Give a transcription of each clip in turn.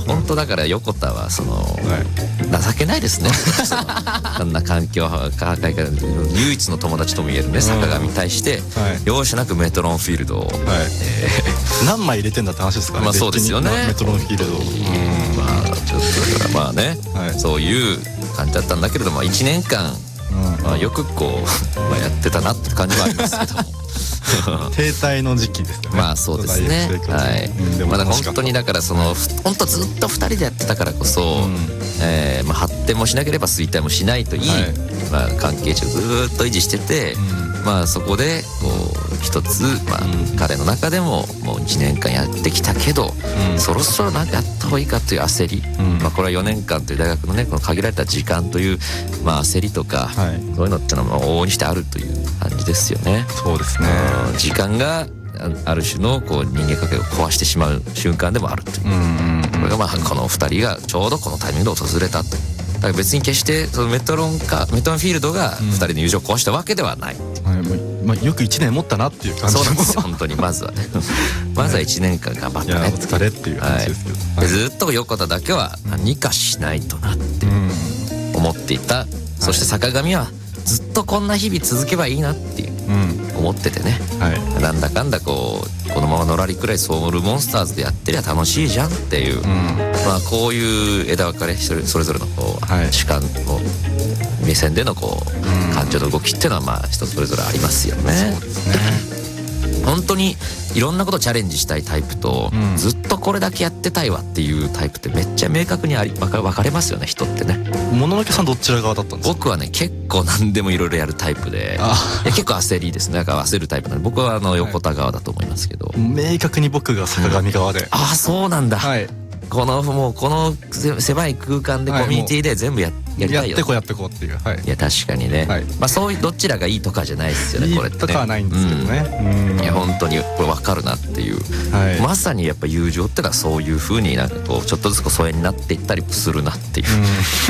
本当だから横田はその、情けないですね。そんな環境破壊から唯一の友達とも言えるね坂上に対して、容赦なくメトロンフィールドを、 何枚入れてんだって話ですからね。 まあそうですよね。 メトロンフィールド。 まあちょっとだからまあね、そういう感じだったんだけれども、1年間、まあよくこう、やってたなって感じはありますけども。 停滞の時期ですよね。 まあそうですね。はい。まだ本当にだからその本当ずっと2人でやってたからこそ、まあ発展もしなければ衰退もしないといい、まあ関係値をずっと維持してて、まあそこでこう一つ、まあ彼の中でももう1年間やってきたけど、そろそろなんかやった方がいいかという焦り、まあこれは4年間という大学のねこの限られた時間というまあ焦りとか、そういうのってのは往々にしてあるという感じですよね。 そうですね。 時間がある種のこう人間関係を壊してしまう瞬間でもあるという、これがまあこの2人がちょうどこのタイミングで訪れたと。だから別に決してそのメトロンフィールドが2人の友情を壊したわけではない。 まあよく1年持ったなっていう感じ。 そうなんですよ本当に。まずはねまずは1年間頑張ったね、 お疲れっていう感じですけど、 ずっと横田だけは何かしないとなって思っていた。そして坂上はずっとこんな日々続けばいいなっていう思っててね、なんだかんだこのままのらりくらいソウルモンスターズでやってりゃ楽しいじゃんっていう、まあこういう枝分かれそれぞれのこう主観の目線でのこう感情の動きっていうのはまあ人それぞれありますよね。 そうですね。 本当にいろんなことチャレンジしたいタイプと、ずっとこれだけやってたいわっていうタイプってめっちゃ明確に分かれますよね人ってね。 もののけさんどちら側だったんですか？ 僕はね結構何でもいろいろやるタイプで、結構焦りですね。だから焦るタイプなんで僕は横田側だと思いますけど、 明確に僕が坂上側で、 そうなんだ。この狭い空間でコミュニティで全部やりたいよ、 やってこうっていう、 いや確かにね、まあそういうどちらがいいとかじゃないですよねこれってね。いいとかはないんですけどね。 いや本当にこれ分かるなっていう、まさにやっぱ友情ってのはそういう風になんかこうちょっとずつ疎遠になっていったりするなっていう、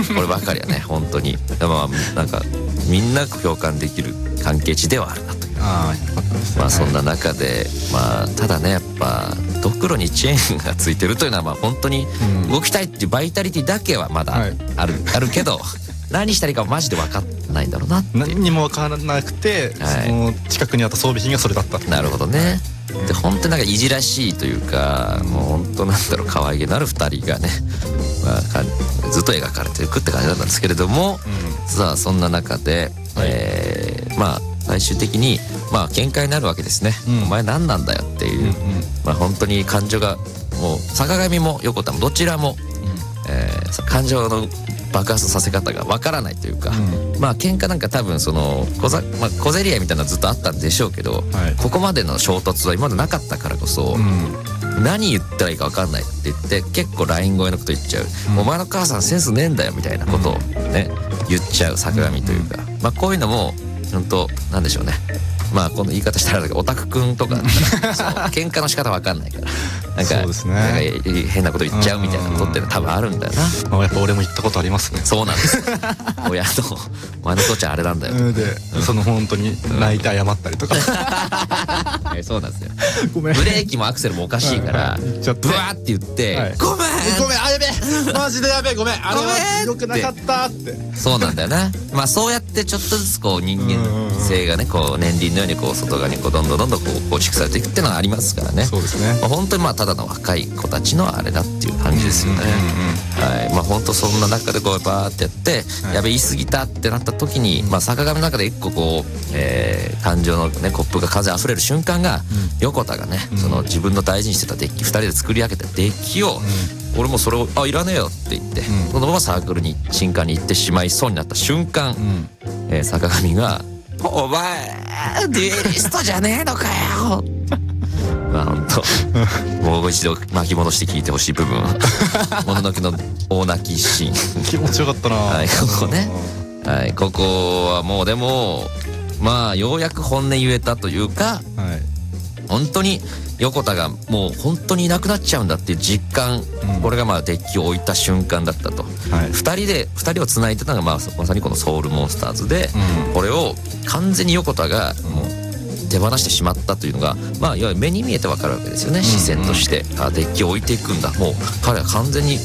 こればかりはね本当にまあなんかみんな共感できる関係値ではあるなという。まあそんな中でまあただねやっぱドクロにチェーンがついてるというのはまあ本当に動きたいっていうバイタリティだけはまだあるけど、何したらいいかマジで分かんないんだろうなって。 何にも分からなくて、その近くにあった装備品がそれだったって。 なるほどね。で本当になんかいじらしいというか、もう本当なんだろう可愛げのある2人がね、まあ、ずっと描かれていくって感じだったんですけれども、さあそんな中で、まあ最終的にまあ喧嘩になるわけですね。お前何なんだよっていう、まあ本当に感情がもう坂上も横田もどちらも、感情の爆発させ方がわからないというか、まあ喧嘩なんか多分その小競り合いみたいなのずっとあったんでしょうけど、ここまでの衝突は今までなかったからこそ、何言ったらいいか分かんないって言って結構ライン越えのこと言っちゃう、お前の母さんセンスねえんだよみたいなことをね、言っちゃう坂上というか、まあこういうのも本当なんでしょうね。まあこの言い方したらオタクくんとかだったら喧嘩の仕方分かんないからなんか変なこと言っちゃうみたいなことって多分あるんだよな。 やっぱ俺も言ったことありますね。 そうなんです親のお前の父ちゃんあれなんだよで、その本当に泣いて謝ったりとかそうなんですよ。 ごめんブレーキもアクセルもおかしいからブワーって言ってごめんあやべマジでやべごめんあれは良くなかったって。 そうなんだよな。まあそうやってちょっとずつこう人間性がねこう年輪のようにこう外側にこうどんどんこう構築されていくっていうのがありますからね。 そうですね。 まあ本当にまあただの若い子たちのあれだっていう感じですよね。まあ本当そんな中でこうバーってやってやべ言い過ぎたってなった時にまあ坂上の中で一個こう感情のねコップが風あふれる瞬間が横田がねその自分の大事にしてたデッキ2人で作り上げたデッキを俺もそれをいらねえよって言ってそのままサークルに新刊に行ってしまいそうになった瞬間坂上が「お前デュエリストじゃねえのかよ」まあ本当もう一度巻き戻して聞いてほしい部分もののけの大泣きシーン気持ちよかったな。 ここねここはもうでもまあようやく本音言えたというか本当に横田がもう本当にいなくなっちゃうんだっていう実感、これがまあデッキを置いた瞬間だったと、2人をつないでたのがまさにこのソウルモンスターズで、これを完全に横田がもう手放してしまったというのがまあいわゆる目に見えてわかるわけですよね、視線として。デッキを置いていくんだ、もう彼は完全に